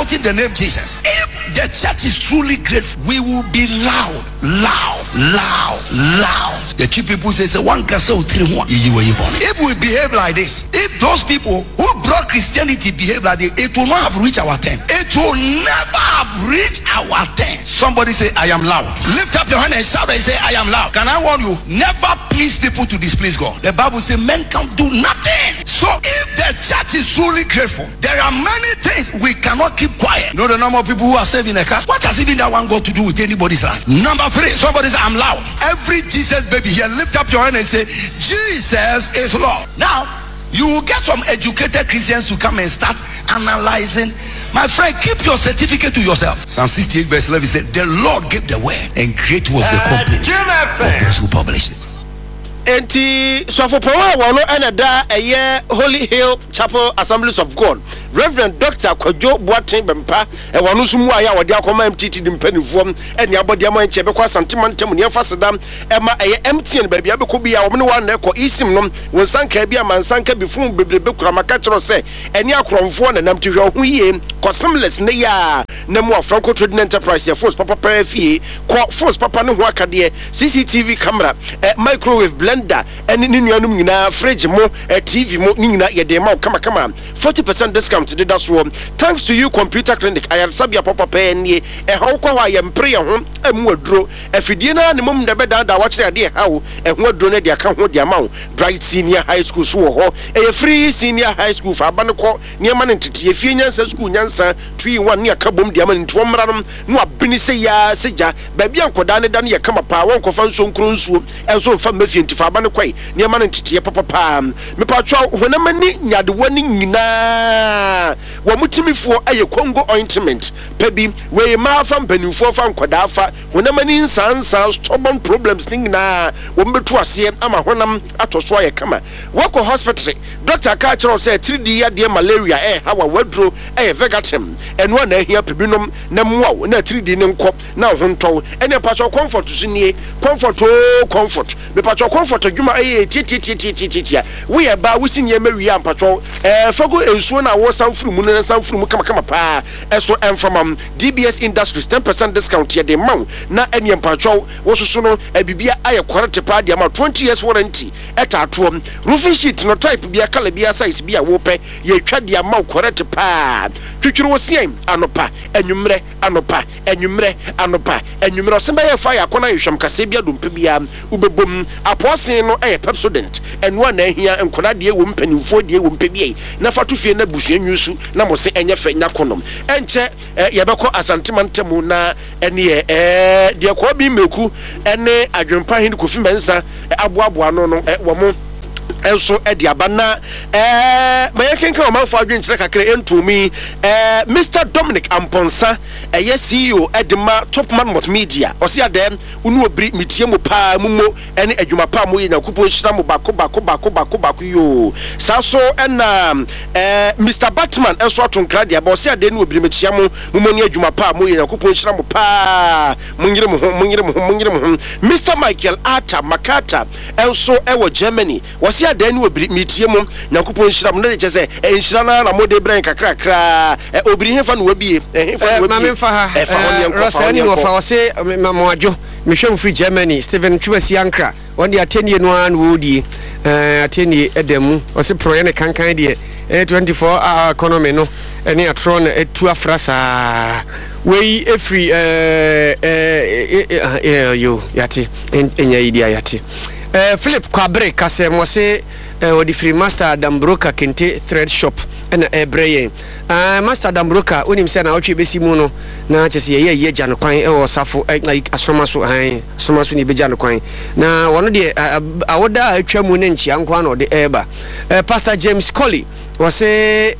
shouting the name Jesus. If the church is truly grateful, we will be loud. The two people say one can say if we behave like this, if those people who brought Christianity behave like this, it will not have reached our turn. It will never have reached our turn. Somebody say, I am loud. Lift up your hand and shout and say, I am loud. Can I warn you? Never please people to displease God. The Bible says men can do nothing. So if the church is truly grateful, there are many things we cannot keep quiet. You know the number of people who are saved in a car? What has even that one got to do with anybody's life? Number 3, somebody say, I'm loud. Every Jesus baby here, lift up your hand and say, Jesus is Lord. Now, you will get some educated Christians to come and start analyzing. My friend, keep your certificate to yourself. Psalm 68 verse 11 said, the Lord gave the word and great was the company of those who published it. Enti so for power wono enada eye Holy Hill Chapel Assemblies of God Reverend Dr. Kwadwo Boateng Bempa e wono so mu aya wode akoma MTT dimpanifom ene abode ama nche bekwa santimantem ne fasedam e ma eye MTN ba bia bekọ bia wo ne wan na ekọ isim nom wonsanka bia mansanka bifum bebrebe kura maka kyero se ene akromfo na nam tehwe ho yie kosemless ne ya na mu Franco Trading Enterprise ya force papa fie ko force papa ne ho akade CCTV camera microwave blender ene ne nuanum nyina fridge mo TV mo nyina ye de ma kama 40% discount to that so thanks to you computer clinic I have sabia papa pen how kwa ya mpre ye ho emu aduro afidie na ne mum de beda da wa kire ade hawo ho aduro na de aka ho de ama Bright Senior High School so ho free senior high school fa ba ne ko ne ma ne tete fie nyansa school nyansa 3-1 ne aka bom de ama ne to mra no abini se ya seja ba bia nkoda ne da ne ye kama pa won ko fa nso nkro nsuo enso fa mafie nti fa ba ne kwai ne ma ne tete papa me pa twa honamani nyade wani nyina wo mutimifo aye Congo ointment pebi we ma fa mpanimfo fa nkoda fa honamani nsansa stubborn problems nyina wo mbetu ase ama honam atoso aye kama wako hospital doctor ka kiro say 3D ya de malaria hawa wadro vegatem eno na ahia pebinom na mwa na 3D ne nkop na honto ene pacho comfort sunie comfort me pacho comfort adwuma titi we eba we sinye mawi am pacho fago ensuo na wo sanfuru mu na sanfuru mu kama pa eso enfamam DBS Industries 10% discount ye de maw na ene pacho wo soso no abibia aye korete pa de ma 20 years warranty etato roofing sheet no type bia kala bia size bia wo pe ye twa de ma korete pa twitwiro wo sien anopa enwumre osemba ye fa ya kona yehwam kase bia dompe bia ubebom aposen no Pepsodent enwa na ahia nkona de wo mpanimfo de wo mpe bia na fatu fie na busua nwusu na mo se enye fa nya konom enche ye beko asantemantemu na ene de ko bi meku ene adwempa hin kofi mensa aboaboa no wo mo enso ediaba na mayekenka o manfo adwenkyere kakere entumi Mr. Dominic Amponsa CEO Edema Top Man Media osi adem unu obri mitie mo pa mumo ene adwuma pa mo yina kupo nhira mo bako yo saso ena Mr. Batman enso atonkra dia ba osi adem unu obri mitie mo mumo ni adwuma pa mo yina kupo nhira mo pa munyire mo Mr. Michael Ata Makata enso ewo Germany osi adem unu obri mitie mo nyakupo nhira mo ne chese nhira na mode bran kakra obri hefa no wabie Rosani wofa wose mamoajo mehwem free Germany Steven Chubasi Ankra wonde atenie no an wodi atenie edemu wose pro ene kankan de 24-hour economy no ene atron etu afrasa we every yo yati enya idia yati Philip Kwabre kasem wose odi free master Adam Broker Kente thread shop ena ebreye master Adam Broker onim se na otwe besi mu no na chese ye gya no kwan e safo asoma so ni begya no kwan na wono de awoda atwa mu ne nchia nkwa na ode eba Pastor James Colley wase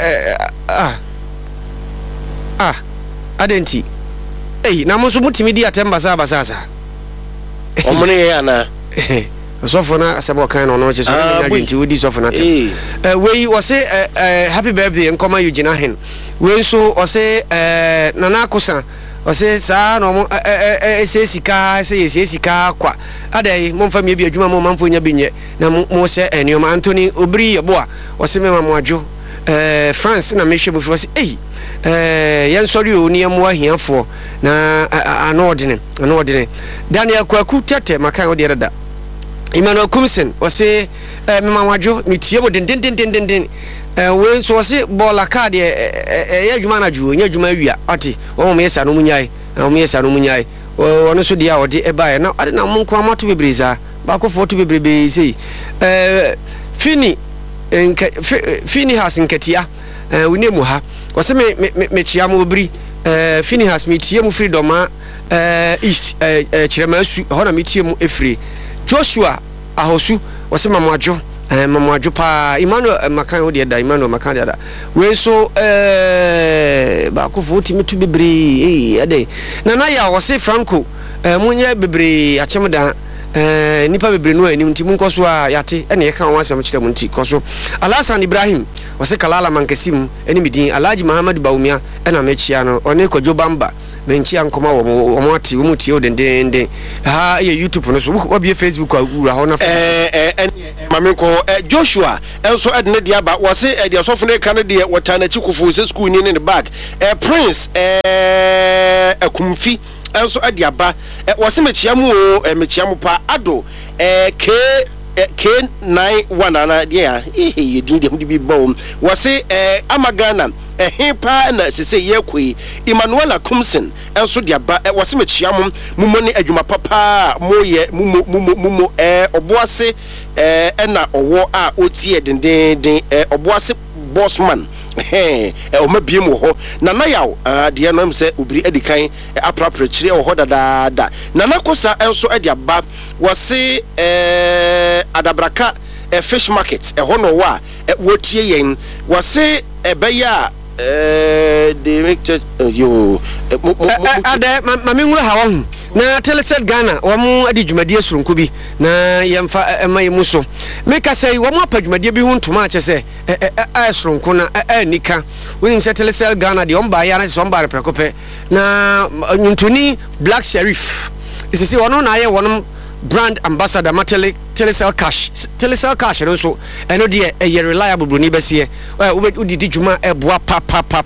adenti na mo so mutimi di atemba sa omone ye ana so na asabo kan no chese nya adenti wodi so na tem we wase happy birthday nkoma Eugene hen we so wase nana kosa wase sa no se sika kwa adai mo mfa me bi adwuma mo manfo nya binye na mo se enioma Anthony Obri yeboa wase me mamoadwo France na me hwe bu so say yen sori o ni amu ahiafo na anodene Daniel Kwaku tete makan o de reda Emmanuel Kumsen o say me mawajo me tie bo den we so say bola card ye adwuma na dwo nya adwuma wia ati o me yesa no munyai ono so dia odi ebae na ade na monko amato bebreza ba ko foto bebrebe sei fini has nketia woni mu ha wose me chia mo obri fini has me tie mu freedom east chiremasu ho na me tie mu efri Joshua ahosu wose mamwajo pa Emmanuel makan odi da Emmanuel makan da we so ba ko foto me tu bebre ade na ya wose Franco munye bebre achem da nipa bebre no anim nti mun koso a yate ene ye kan wasam kire mun nti koso Alasan Ibrahim wose kalala mankesim eni midin Alhaji Muhammad Baumia ena mechia no one kojo bamba benchia nkoma wo mo ati wo mutie odendende ha ye YouTube no so wo bi Facebook awura ho na Mamiko Joshua also edne dia ba wose e dia sofo ne kan de wotana chikufu se school ni ne bag Prince Akumfi also adiaba wose mechiamu pa ado K91 ana dia ye din de bi bom wose amagana hepa na sese yekui Emmanuel Kumsen enso diaba wose mechiamu mumoni adwuma papa moye mumo oboase na owo a otie dendenden oboase bossman o mabiem ho na na yaw de no mse obiri edikan aprapra chire ho dada na nakosa enso adiaba wose adabraka fish market ho no wa wotie yen wose ebeya de yo ade mami ngura hawo na Teleset Ghana wamu adi dwumadie surunku bi na yemfa emaye muso meka sei wamu apadwumadie bi hu ntuma ache surunku na nika woni se Teleset Ghana de omba ya na so omba reprekope na nyuntuni Black Sheriff isisi wono na ye wono brand ambassador matele Telecel cash no so eno de reliable broni besie udidi dwuma eboa pa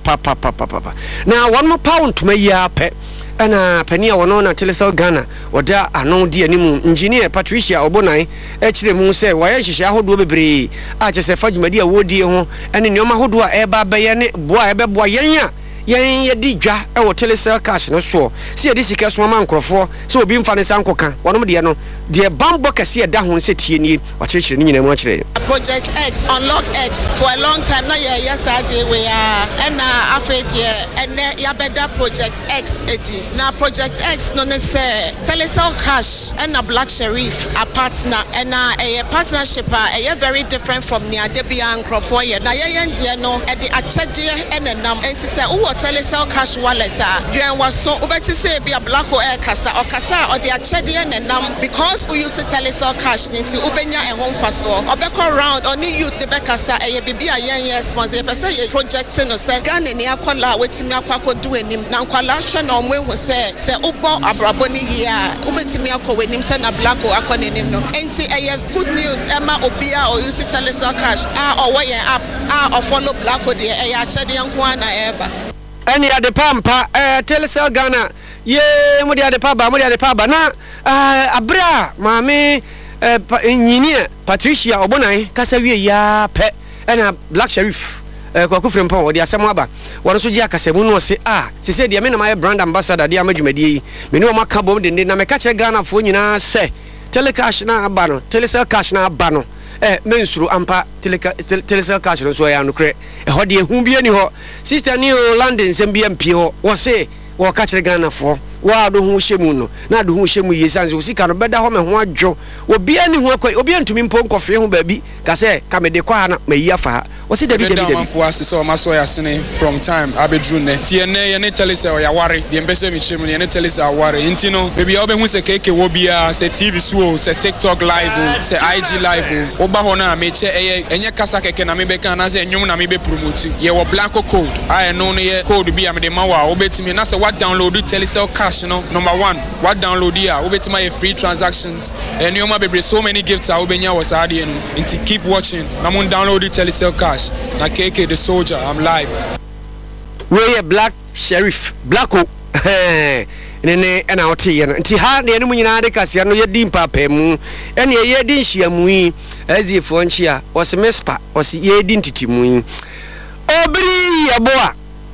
na wono pound tuma ya pe ana pania wono na Telecel Ghana oda anon di animu engineer Patricia Obonai ekire mu se waye hihye ahodo bebre a che se fadwumadi a wodie ho ene nyoma hodo a eba beye ne boa ebeboa yen ye di dwa e wo Telecel cash no so se ye di sika so ma nkrofo se obi mfa ne sankoka wono de no de bambo kase ye da ho se tie nie wa chirechire ni nyina mu akire Project X unlock X for a long time now yes we are and after and ya better Project X edi na Project X no ne say Telecel cash and a Black Sheriff a partner and a partnership very different from near Debia nkrofo ye na ye ndie no e de achede enenam enti say wo Telecel cash wallet you was so obeti say be a black or kasa or kasa or the achede enenam because we use Telecel cash nti ubenya e home faso obeko round only youth the bekasa e bibia yen sponsor person ye project no say Ghana ni akola wetimi akwakodu enim na nkwala hwe na omwe hu say ubo abrabo ni ya ubetimi akọ wenim say na black o akọ nenim no enti e good news ema obia o use Telecel cash owo yen app o follow black o de e achede nko ana eba eni ade pampa Telecel Ghana ye mudi ade paba na abra mami engineer Patricia Obonai kasa wie ya pe ena Black Sheriff kwaku frempon odi asemo aba wono so gi akasemu no se se de me na my brand ambassador de amadwumadie me ne o maka bom de na me ka che Ghana fo nyina se Telecash na aba no Telecel cash na aba no mensuru ampa Telecel cash no so ya no kre ho de hu bia ni ho sister ni o London sembia mpie ho wo se wo ka che Ghana fo wa do hu hyemu no na do hu hyemu yesanze o sika no beda ho me ho adwo obi ani ho akwa obi antumi mpo nkofre ho baabi ka se ka me de kwa na mayi afa o se dabi manfo asese o maso ya sene from time abedru ne tie ne ye ne Telecel ya ware de mbese mi hyemu ne Telecel ware nti no bebi obe hu se keke wo bia se TV suo se TikTok live se IG live o ba ho na me che enye kasa keke na me be kan na se enwum na me be promote ye wo black code I know ne ye code bia me de ma wa obetimi na se what download Telecel cash no number 1 what download here obetimi ye free transactions and you ma be so many gifts a obenya was ade no nti keep watching na mon download Telecel cash Cash. Na KK the soldier, I'm live. Where Black Sheriff Blacko nene ena ote ye no nti ha ne enu nyina de kase no ye din papa mu ene ye din hia mu yi azifo nchi a wose mespa wose ye din titimu yi obri ye boa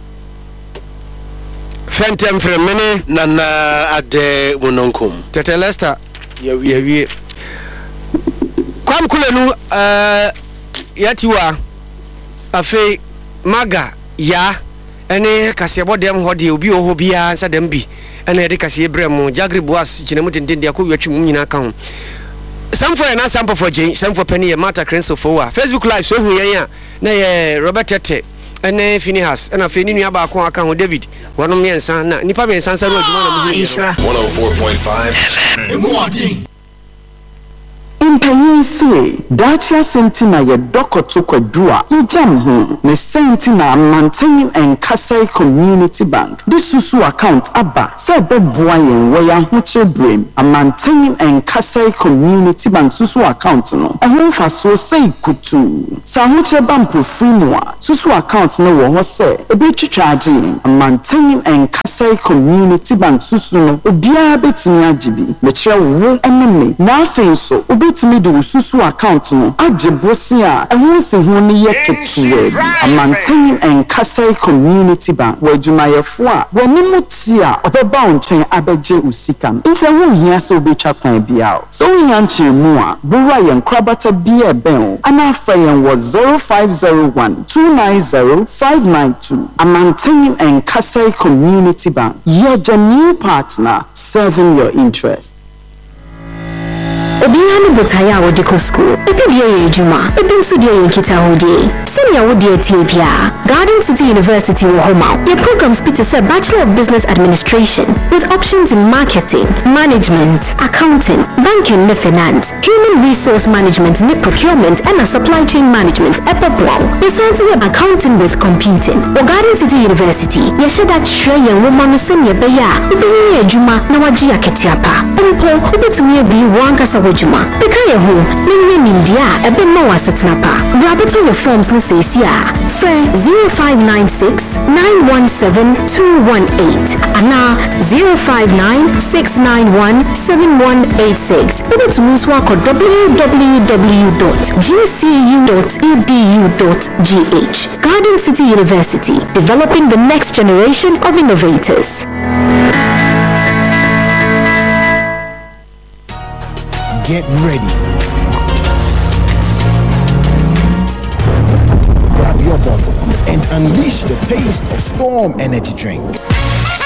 fentem fremene nana ade mononkom tete Lester ye wie kwam kulenu yatiwa afi maga ya ene kase bodem hode obi oho bia nsa dem bi ene de kase ebrem jagri boas kinemu tendende akọ twetwe mu nyina ka ho samfo na samfo for gen samfo pani ye mata crenso for wa Facebook live so hu yen a na ye Robert Tete ene Finihas ena fe ni nua ba ko aka ho David wonom yensan na nipa be yensan sa ro adwuma na mu 104.5 FM Impanyinsi Dacia Sentina ye dokoto kwadua yejam ho ne Sentina Mantenim and Kasai Community Bank this susu account aba se beboa yen wo ya ho chebrem Mantenim and Kasai Community Bank susu account no ehon fa so sei kutu sa ho cheba mprofinu a susu account no wo ho se ebetwitwaje Mantenim and Kasai Community Bank susu no obia betimi agibi me kire wo eneme na afen so timi do susu account no agebosi a ehun se hu ne yeketuwe Mantenim and Kasai Community Bank wajumayefo a wonimu ti a obeba onchen abeje usika nse hu hia so betwa kwan bia so hia nchemu a bura yen krabata bia ben ana afa yen wo 0501290592 Mantenim and Kasai Community Bank your genuine partner serving your interest. Obiani botaya wodiko school. Ebi diye ejuma. Ebi nso diye yenkita hodi. Senior wodi ethiopia. Garden City University wo homa. Their programs speak to Bachelor of Business Administration with options in marketing, management, accounting, banking and finance, human resource management and procurement and supply chain management. Epopwao. They sound to accounting with computing. Or Garden City University. Yeshada Shreya woman senior beya. Ebi ejuma na waji aketiapa. Empo obetumi bi wankasa wajuma. Bekaye ho ninye nindia ebe no wasetnapa. Grabeto your forms na sesia. Fre 0596-917-218 ana 059-691-7186. Obetumi nso akọ www.gcu.edu.gh. Garden City University, developing the next generation of innovators. Get ready. Grab your bottle and unleash the taste of Storm Energy Drink.